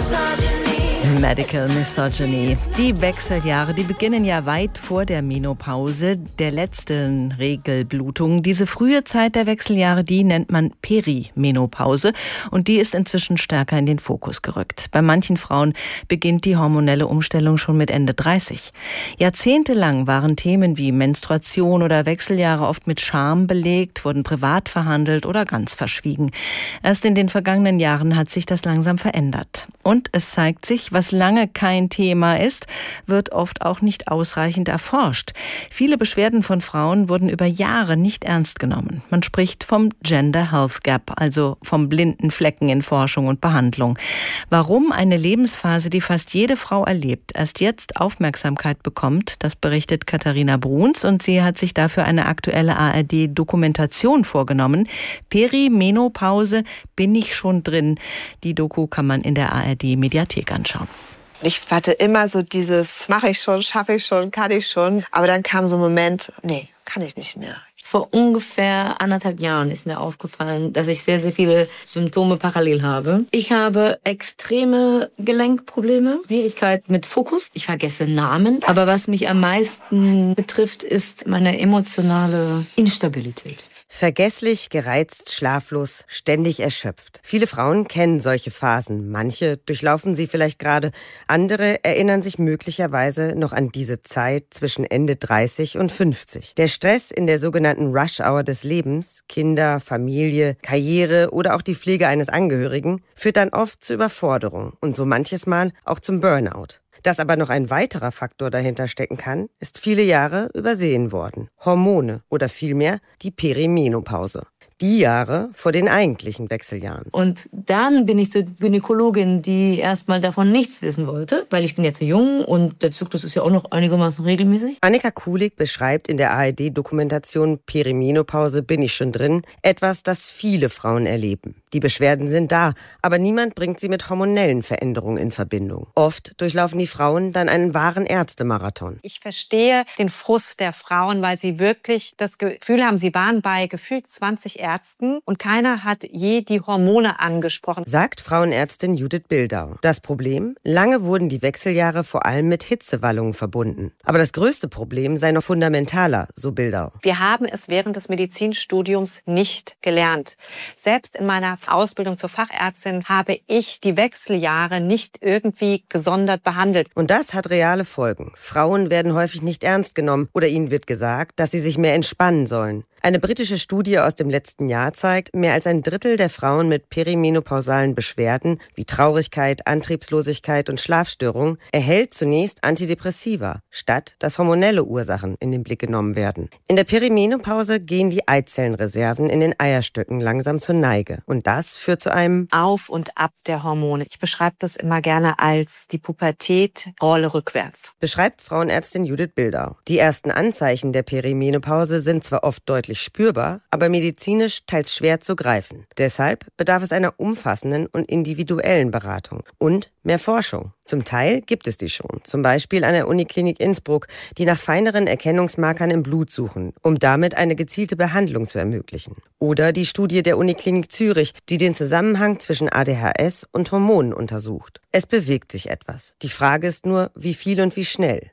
Medical Misogyny. Die Wechseljahre, die beginnen ja weit vor der Menopause, der letzten Regelblutung. Diese frühe Zeit der Wechseljahre, die nennt man Perimenopause und die ist inzwischen stärker in den Fokus gerückt. Bei manchen Frauen beginnt die hormonelle Umstellung schon mit Ende 30. Jahrzehntelang waren Themen wie Menstruation oder Wechseljahre oft mit Scham belegt, wurden privat verhandelt oder ganz verschwiegen. Erst in den vergangenen Jahren hat sich das langsam verändert. Und es zeigt sich, was lange kein Thema ist, wird oft auch nicht ausreichend erforscht. Viele Beschwerden von Frauen wurden über Jahre nicht ernst genommen. Man spricht vom Gender Health Gap, also vom blinden Flecken in Forschung und Behandlung. Warum eine Lebensphase, die fast jede Frau erlebt, erst jetzt Aufmerksamkeit bekommt, das berichtet Katharina Bruns und sie hat sich dafür eine aktuelle ARD-Dokumentation vorgenommen. Perimenopause, bin ich schon drin? Die Doku kann man in der ARD-Mediathek anschauen. Ich hatte immer so dieses, mache ich schon, schaffe ich schon, kann ich schon. Aber dann kam so ein Moment, nee, kann ich nicht mehr. Vor ungefähr 1,5 Jahren ist mir aufgefallen, dass ich sehr, sehr viele Symptome parallel habe. Ich habe extreme Gelenkprobleme, Schwierigkeit mit Fokus. Ich vergesse Namen. Aber was mich am meisten betrifft, ist meine emotionale Instabilität. Vergesslich, gereizt, schlaflos, ständig erschöpft. Viele Frauen kennen solche Phasen. Manche durchlaufen sie vielleicht gerade. Andere erinnern sich möglicherweise noch an diese Zeit zwischen Ende 30 und 50. Der Stress in der sogenannten Rush-Hour des Lebens, Kinder, Familie, Karriere oder auch die Pflege eines Angehörigen, führt dann oft zur Überforderung und so manches Mal auch zum Burnout. Dass aber noch ein weiterer Faktor dahinter stecken kann, ist viele Jahre übersehen worden. Hormone oder vielmehr die Perimenopause. Die Jahre vor den eigentlichen Wechseljahren. Und dann bin ich zur Gynäkologin, die erstmal davon nichts wissen wollte, weil ich bin jetzt jung und der Zyklus ist ja auch noch einigermaßen regelmäßig. Annika Kulig beschreibt in der ARD-Dokumentation Perimenopause, bin ich schon drin, etwas, das viele Frauen erleben. Die Beschwerden sind da, aber niemand bringt sie mit hormonellen Veränderungen in Verbindung. Oft durchlaufen die Frauen dann einen wahren Ärztemarathon. Ich verstehe den Frust der Frauen, weil sie wirklich das Gefühl haben, sie waren bei gefühlt 20 Ärzten und keiner hat je die Hormone angesprochen. Sagt Frauenärztin Judith Bildau. Das Problem? Lange wurden die Wechseljahre vor allem mit Hitzewallungen verbunden. Aber das größte Problem sei noch fundamentaler, so Bildau. Wir haben es während des Medizinstudiums nicht gelernt. Selbst in meiner Ausbildung zur Fachärztin habe ich die Wechseljahre nicht irgendwie gesondert behandelt. Und das hat reale Folgen. Frauen werden häufig nicht ernst genommen oder ihnen wird gesagt, dass sie sich mehr entspannen sollen. Eine britische Studie aus dem letzten Jahr zeigt, mehr als 1/3 der Frauen mit perimenopausalen Beschwerden wie Traurigkeit, Antriebslosigkeit und Schlafstörungen erhält zunächst Antidepressiva, statt dass hormonelle Ursachen in den Blick genommen werden. In der Perimenopause gehen die Eizellenreserven in den Eierstöcken langsam zur Neige und das führt zu einem Auf und Ab der Hormone. Ich beschreibe das immer gerne als die Pubertät Rolle rückwärts. Beschreibt Frauenärztin Judith Bildau. Die ersten Anzeichen der Perimenopause sind zwar oft deutlich spürbar, aber medizinisch teils schwer zu greifen. Deshalb bedarf es einer umfassenden und individuellen Beratung und mehr Forschung. Zum Teil gibt es die schon, zum Beispiel an der Uniklinik Innsbruck, die nach feineren Erkennungsmarkern im Blut suchen, um damit eine gezielte Behandlung zu ermöglichen. Oder die Studie der Uniklinik Zürich, die den Zusammenhang zwischen ADHS und Hormonen untersucht. Es bewegt sich etwas. Die Frage ist nur, wie viel und wie schnell.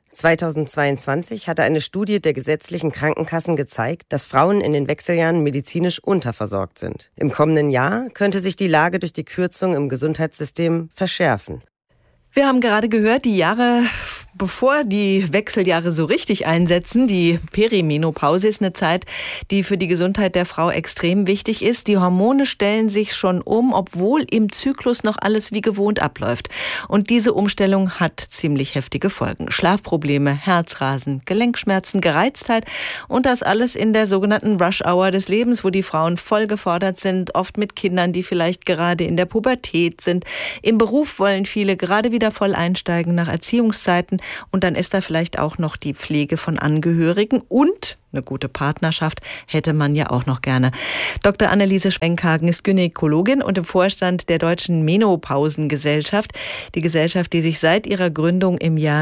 2022 hatte eine Studie der gesetzlichen Krankenkassen gezeigt, dass Frauen in den Wechseljahren medizinisch unterversorgt sind. Im kommenden Jahr könnte sich die Lage durch die Kürzung im Gesundheitssystem verschärfen. Wir haben gerade gehört, die Jahre, bevor die Wechseljahre so richtig einsetzen, die Perimenopause ist eine Zeit, die für die Gesundheit der Frau extrem wichtig ist. Die Hormone stellen sich schon um, obwohl im Zyklus noch alles wie gewohnt abläuft. Und diese Umstellung hat ziemlich heftige Folgen. Schlafprobleme, Herzrasen, Gelenkschmerzen, Gereiztheit und das alles in der sogenannten Rush-Hour des Lebens, wo die Frauen voll gefordert sind, oft mit Kindern, die vielleicht gerade in der Pubertät sind. Im Beruf wollen viele gerade wieder voll einsteigen nach Erziehungszeiten und dann ist da vielleicht auch noch die Pflege von Angehörigen und Eine gute Partnerschaft hätte man ja auch noch gerne. Dr. Anneliese Schwenkhagen ist Gynäkologin und im Vorstand der Deutschen Menopausengesellschaft. Die Gesellschaft, die sich seit ihrer Gründung im Jahr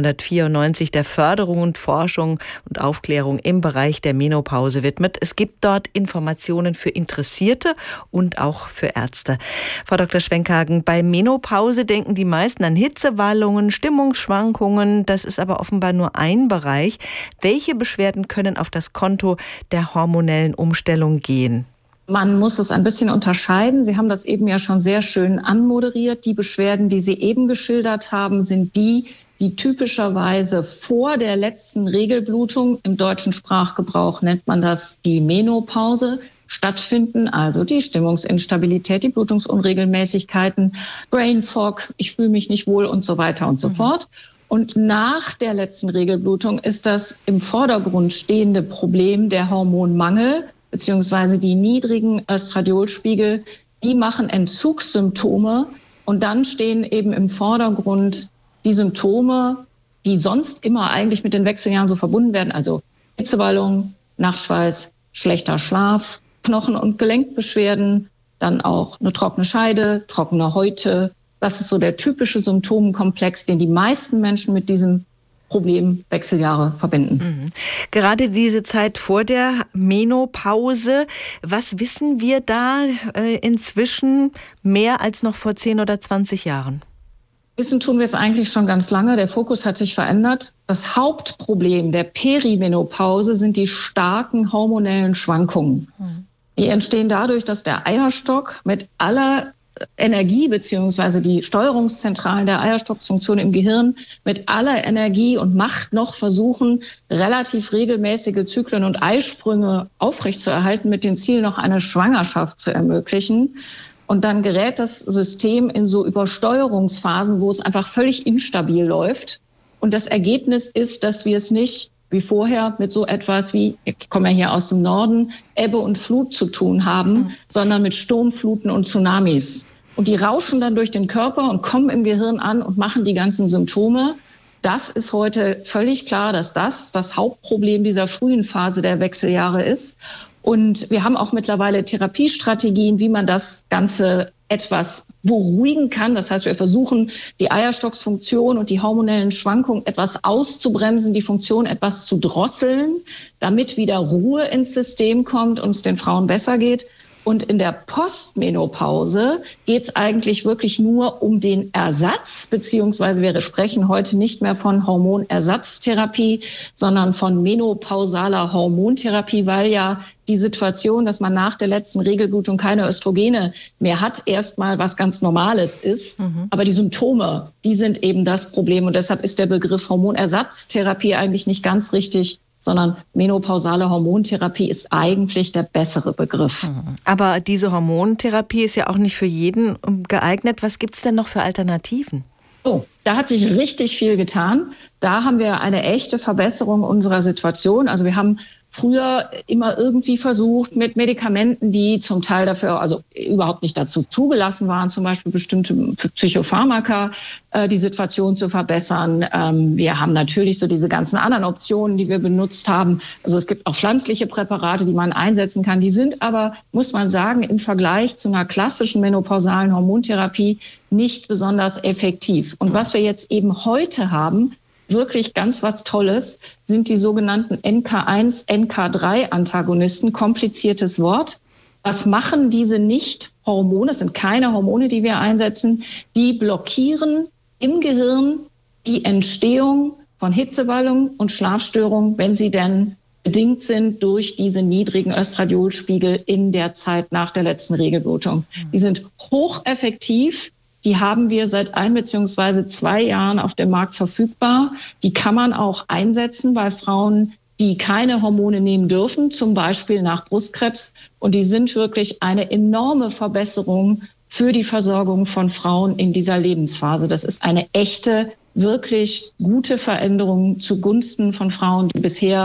1994 der Förderung und Forschung und Aufklärung im Bereich der Menopause widmet. Es gibt dort Informationen für Interessierte und auch für Ärzte. Frau Dr. Schwenkhagen, bei Menopause denken die meisten an Hitzewallungen, Stimmungsschwankungen. Das ist aber offenbar nur ein Bereich. Welche Beschwerden können auf das Konto der hormonellen Umstellung gehen? Man muss es ein bisschen unterscheiden. Sie haben das eben ja schon sehr schön anmoderiert. Die Beschwerden, die Sie eben geschildert haben, sind die typischerweise vor der letzten Regelblutung, im deutschen Sprachgebrauch nennt man das die Menopause, stattfinden. Also die Stimmungsinstabilität, die Blutungsunregelmäßigkeiten, Brain Fog, ich fühle mich nicht wohl und so weiter und so fort. Und nach der letzten Regelblutung ist das im Vordergrund stehende Problem der Hormonmangel beziehungsweise die niedrigen Östradiolspiegel. Die machen Entzugssymptome und dann stehen eben im Vordergrund die Symptome, die sonst immer eigentlich mit den Wechseljahren so verbunden werden. Also Hitzewallung, Nachtschweiß, schlechter Schlaf, Knochen- und Gelenkbeschwerden, dann auch eine trockene Scheide, trockene Häute. Das ist so der typische Symptomenkomplex, den die meisten Menschen mit diesem Problem Wechseljahre verbinden. Gerade diese Zeit vor der Menopause, was wissen wir da inzwischen mehr als noch vor 10 oder 20 Jahren? Wissen tun wir es eigentlich schon ganz lange. Der Fokus hat sich verändert. Das Hauptproblem der Perimenopause sind die starken hormonellen Schwankungen. Die entstehen dadurch, dass der Eierstock mit aller Energie beziehungsweise die Steuerungszentralen der Eierstockfunktion im Gehirn mit aller Energie und Macht noch versuchen, relativ regelmäßige Zyklen und Eisprünge aufrechtzuerhalten, mit dem Ziel, noch eine Schwangerschaft zu ermöglichen. Und dann gerät das System in so Übersteuerungsphasen, wo es einfach völlig instabil läuft. Und das Ergebnis ist, dass wir es nicht wie vorher mit so etwas wie, ich komme ja hier aus dem Norden, Ebbe und Flut zu tun haben, sondern mit Sturmfluten und Tsunamis. Und die rauschen dann durch den Körper und kommen im Gehirn an und machen die ganzen Symptome. Das ist heute völlig klar, dass das Hauptproblem dieser frühen Phase der Wechseljahre ist. Und wir haben auch mittlerweile Therapiestrategien, wie man das Ganze etwas beruhigen kann. Das heißt, wir versuchen, die Eierstocksfunktion und die hormonellen Schwankungen etwas auszubremsen, die Funktion etwas zu drosseln, damit wieder Ruhe ins System kommt und es den Frauen besser geht. Und in der Postmenopause geht es eigentlich wirklich nur um den Ersatz, beziehungsweise wir sprechen heute nicht mehr von Hormonersatztherapie, sondern von menopausaler Hormontherapie, weil ja die Situation, dass man nach der letzten Regelblutung keine Östrogene mehr hat, erstmal was ganz Normales ist. Aber die Symptome, die sind eben das Problem. Und deshalb ist der Begriff Hormonersatztherapie eigentlich nicht ganz richtig, sondern menopausale Hormontherapie ist eigentlich der bessere Begriff. Aber diese Hormontherapie ist ja auch nicht für jeden geeignet. Was gibt es denn noch für Alternativen? Oh, da hat sich richtig viel getan. Da haben wir eine echte Verbesserung unserer Situation. Also wir haben früher immer irgendwie versucht, mit Medikamenten, die zum Teil dafür, also überhaupt nicht dazu zugelassen waren, zum Beispiel bestimmte Psychopharmaka, die Situation zu verbessern. Wir haben natürlich so diese ganzen anderen Optionen, die wir benutzt haben. Also es gibt auch pflanzliche Präparate, die man einsetzen kann. Die sind aber, muss man sagen, im Vergleich zu einer klassischen menopausalen Hormontherapie nicht besonders effektiv. Und was wir jetzt eben heute haben, wirklich ganz was Tolles, sind die sogenannten NK1, NK3-Antagonisten. Kompliziertes Wort. Was machen diese Nicht-Hormone? Es sind keine Hormone, die wir einsetzen. Die blockieren im Gehirn die Entstehung von Hitzewallungen und Schlafstörungen, wenn sie denn bedingt sind durch diese niedrigen Östradiolspiegel in der Zeit nach der letzten Regelblutung. Die sind hocheffektiv. Die haben wir seit 1 bzw. 2 Jahren auf dem Markt verfügbar. Die kann man auch einsetzen bei Frauen, die keine Hormone nehmen dürfen, zum Beispiel nach Brustkrebs. Und die sind wirklich eine enorme Verbesserung für die Versorgung von Frauen in dieser Lebensphase. Das ist eine echte, wirklich gute Veränderung zugunsten von Frauen, die bisher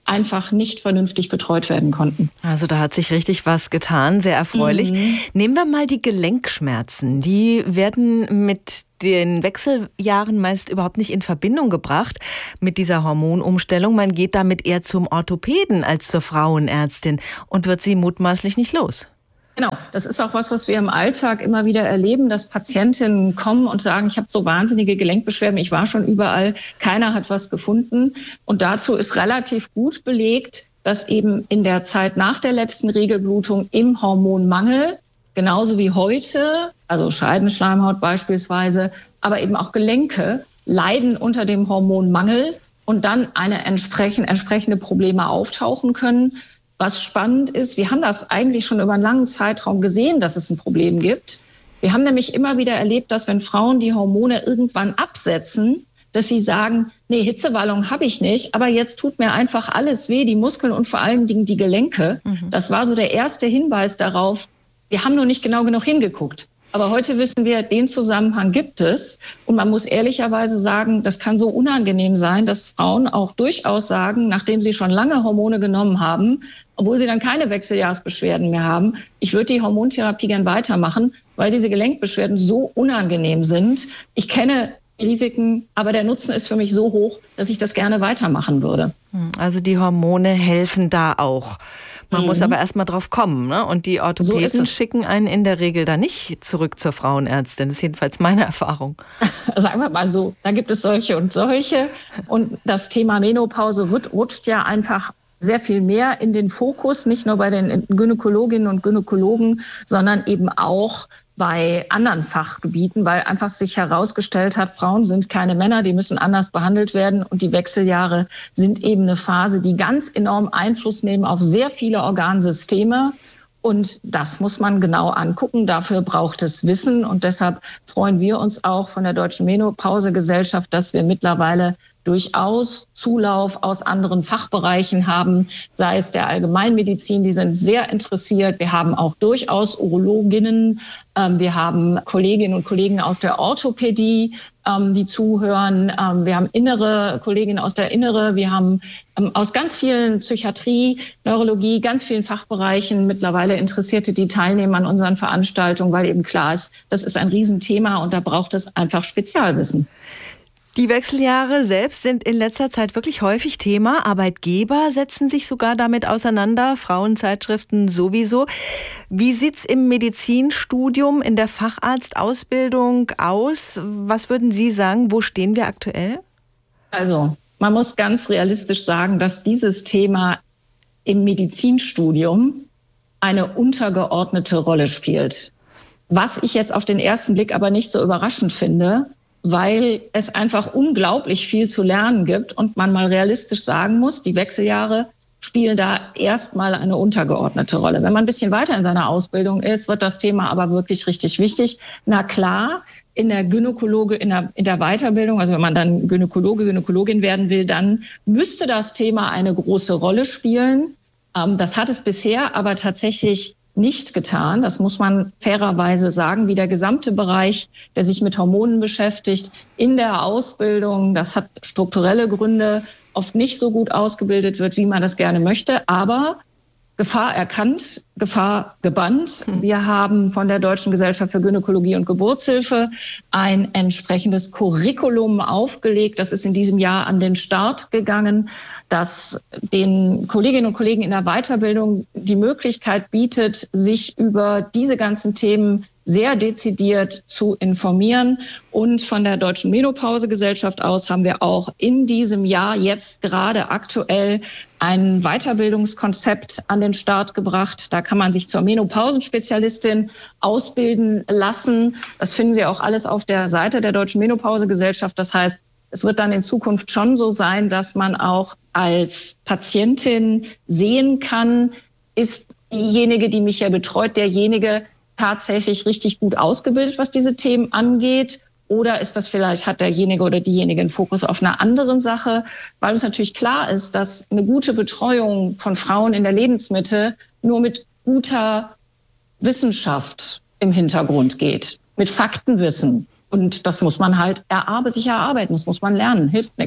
einfach nicht vernünftig betreut werden konnten. Also da hat sich richtig was getan, sehr erfreulich. Nehmen wir mal die Gelenkschmerzen. Die werden mit den Wechseljahren meist überhaupt nicht in Verbindung gebracht mit dieser Hormonumstellung. Man geht damit eher zum Orthopäden als zur Frauenärztin und wird sie mutmaßlich nicht los. Genau, das ist auch was wir im Alltag immer wieder erleben, dass Patientinnen kommen und sagen, ich habe so wahnsinnige Gelenkbeschwerden, ich war schon überall, keiner hat was gefunden. Und dazu ist relativ gut belegt, dass eben in der Zeit nach der letzten Regelblutung im Hormonmangel, genauso wie heute, also Scheidenschleimhaut beispielsweise, aber eben auch Gelenke leiden unter dem Hormonmangel und dann entsprechende Probleme auftauchen können. Was spannend ist, wir haben das eigentlich schon über einen langen Zeitraum gesehen, dass es ein Problem gibt. Wir haben nämlich immer wieder erlebt, dass wenn Frauen die Hormone irgendwann absetzen, dass sie sagen, nee, Hitzewallung habe ich nicht, aber jetzt tut mir einfach alles weh, die Muskeln und vor allen Dingen die Gelenke. Das war so der erste Hinweis darauf, wir haben nur nicht genau genug hingeguckt. Aber heute wissen wir, den Zusammenhang gibt es. Und man muss ehrlicherweise sagen, das kann so unangenehm sein, dass Frauen auch durchaus sagen, nachdem sie schon lange Hormone genommen haben, obwohl sie dann keine Wechseljahresbeschwerden mehr haben, ich würde die Hormontherapie gern weitermachen, weil diese Gelenkbeschwerden so unangenehm sind. Ich kenne Risiken, aber der Nutzen ist für mich so hoch, dass ich das gerne weitermachen würde. Also die Hormone helfen da auch. Man muss aber erst mal drauf kommen, ne? Und die Orthopäden schicken einen in der Regel da nicht zurück zur Frauenärztin. Das ist jedenfalls meine Erfahrung. Sagen wir mal so, da gibt es solche und solche. Und das Thema Menopause rutscht ja einfach sehr viel mehr in den Fokus, nicht nur bei den Gynäkologinnen und Gynäkologen, sondern eben auch bei anderen Fachgebieten, weil einfach sich herausgestellt hat, Frauen sind keine Männer, die müssen anders behandelt werden. Und die Wechseljahre sind eben eine Phase, die ganz enorm Einfluss nehmen auf sehr viele Organsysteme. Und das muss man genau angucken. Dafür braucht es Wissen. Und deshalb freuen wir uns auch von der Deutschen Menopausegesellschaft, dass wir mittlerweile durchaus Zulauf aus anderen Fachbereichen haben, sei es der Allgemeinmedizin, die sind sehr interessiert. Wir haben auch durchaus Urologinnen, wir haben Kolleginnen und Kollegen aus der Orthopädie, die zuhören. Wir haben Kolleginnen aus der Innere, wir haben aus ganz vielen Psychiatrie, Neurologie, ganz vielen Fachbereichen mittlerweile Interessierte, die teilnehmen an unseren Veranstaltungen, weil eben klar ist, das ist ein Riesenthema und da braucht es einfach Spezialwissen. Die Wechseljahre selbst sind in letzter Zeit wirklich häufig Thema. Arbeitgeber setzen sich sogar damit auseinander, Frauenzeitschriften sowieso. Wie sieht's im Medizinstudium, in der Facharztausbildung aus? Was würden Sie sagen, wo stehen wir aktuell? Also, man muss ganz realistisch sagen, dass dieses Thema im Medizinstudium eine untergeordnete Rolle spielt. Was ich jetzt auf den ersten Blick aber nicht so überraschend finde, weil es einfach unglaublich viel zu lernen gibt und man mal realistisch sagen muss, die Wechseljahre spielen da erstmal eine untergeordnete Rolle. Wenn man ein bisschen weiter in seiner Ausbildung ist, wird das Thema aber wirklich richtig wichtig. Na klar, in der in der Weiterbildung, also wenn man dann Gynäkologe, Gynäkologin werden will, dann müsste das Thema eine große Rolle spielen. Das hat es bisher aber tatsächlich nicht getan. Das muss man fairerweise sagen, wie der gesamte Bereich, der sich mit Hormonen beschäftigt, in der Ausbildung, das hat strukturelle Gründe, oft nicht so gut ausgebildet wird, wie man das gerne möchte. Aber Gefahr erkannt, Gefahr gebannt. Wir haben von der Deutschen Gesellschaft für Gynäkologie und Geburtshilfe ein entsprechendes Curriculum aufgelegt. Das ist in diesem Jahr an den Start gegangen, das den Kolleginnen und Kollegen in der Weiterbildung die Möglichkeit bietet, sich über diese ganzen Themen sehr dezidiert zu informieren. Und von der Deutschen Menopausegesellschaft aus haben wir auch in diesem Jahr jetzt gerade aktuell ein Weiterbildungskonzept an den Start gebracht. Da kann man sich zur Menopausenspezialistin ausbilden lassen. Das finden Sie auch alles auf der Seite der Deutschen Menopausegesellschaft. Das heißt, es wird dann in Zukunft schon so sein, dass man auch als Patientin sehen kann, ist diejenige, die mich ja betreut, derjenige tatsächlich richtig gut ausgebildet, was diese Themen angeht? Oder ist das vielleicht, hat derjenige oder diejenige einen Fokus auf einer anderen Sache? Weil es natürlich klar ist, dass eine gute Betreuung von Frauen in der Lebensmitte nur mit guter Wissenschaft im Hintergrund geht, mit Faktenwissen. Und das muss man halt sich erarbeiten, das muss man lernen, hilft nichts.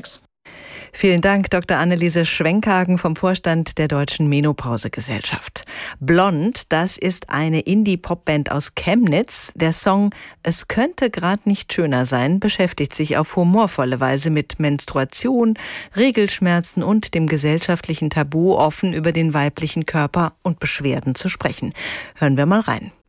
Vielen Dank, Dr. Anneliese Schwenkhagen vom Vorstand der Deutschen Menopausegesellschaft. Blond, das ist eine Indie-Pop-Band aus Chemnitz. Der Song »Es könnte grad nicht schöner sein« beschäftigt sich auf humorvolle Weise mit Menstruation, Regelschmerzen und dem gesellschaftlichen Tabu, offen über den weiblichen Körper und Beschwerden zu sprechen. Hören wir mal rein.